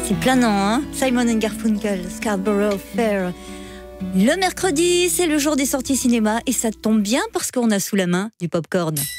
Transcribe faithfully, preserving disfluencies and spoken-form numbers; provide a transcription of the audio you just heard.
C'est planant, hein? Simon and Garfunkel, Scarborough Fair. Le mercredi, c'est le jour des sorties cinéma et ça tombe bien parce qu'on a sous la main du popcorn.